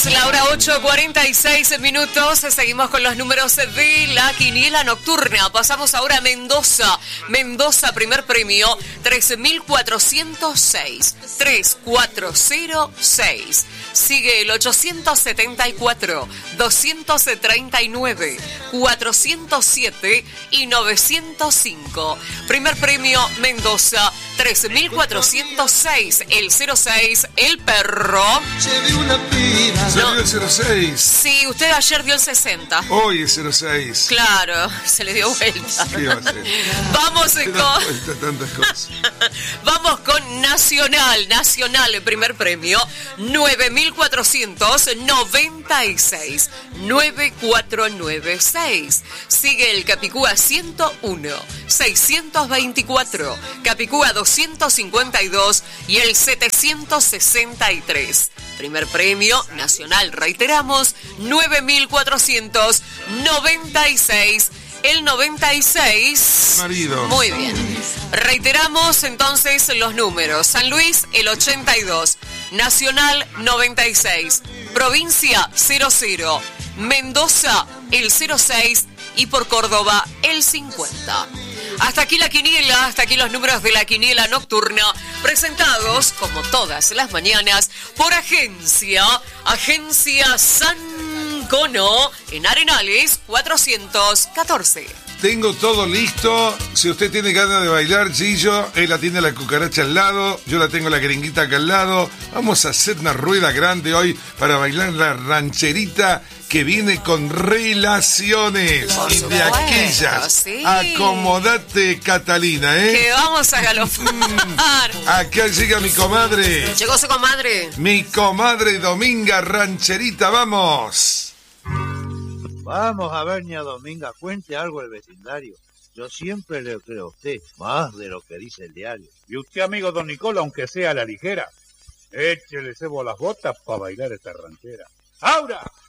La hora 8:46. Seguimos con los números de la quiniela nocturna. Pasamos ahora a Mendoza. Mendoza, primer premio, 13.406. 3406. Sigue el 874, 239, 407 y 905. Primer premio, Mendoza, 13.406. El 06, el perro. Salió el 06. Sí, usted ayer dio el 60. Hoy es 06. Claro, se le dio vuelta. ¿Qué va a ser? Vamos con... tantas cosas. Vamos con Nacional. Nacional, el primer premio, 9.496. 9496. Sigue el Capicúa 101, 624, Capicúa 252 y el 763. Primer premio nacional, reiteramos, 9.496. El 96. Marido. Muy bien. Reiteramos entonces los números. San Luis, el 82. Nacional, 96. Provincia, 00. Mendoza, el 06. Y por Córdoba, el 50. Hasta aquí la quiniela, hasta aquí los números de la quiniela nocturna, presentados, como todas las mañanas, por Agencia San Cono, en Arenales 414. Tengo todo listo. Si usted tiene ganas de bailar, Gillo, él la tiene la cucaracha al lado, yo la tengo la gringuita acá al lado. Vamos a hacer una rueda grande hoy para bailar la rancherita que viene con relaciones. Por y supuesto, de aquellas. sí. Acomodate, Catalina, ¿eh? Que vamos a galopar. Acá llega mi comadre. Llegó su comadre. Mi comadre Dominga Rancherita, vamos. Vamos a ver, ña Dominga, cuente algo del vecindario. Yo siempre le creo a usted, más de lo que dice el diario. Y usted, amigo don Nicola, aunque sea a la ligera, échele cebo a las botas para bailar esta ranchera. ¡Aura!